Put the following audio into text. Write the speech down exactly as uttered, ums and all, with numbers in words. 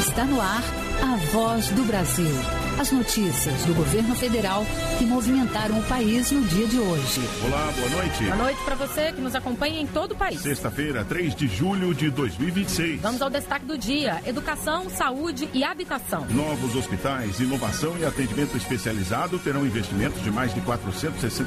Está no ar a Voz do Brasil. As notícias do governo federal que movimentaram o país no dia de hoje. Olá, boa noite. Boa noite para você que nos acompanha em todo o país. Sexta-feira, três de julho de dois mil e vinte e seis. Vamos ao destaque do dia: educação, saúde e habitação. Novos hospitais, inovação e atendimento especializado terão investimentos de mais de quatrocentos e sessenta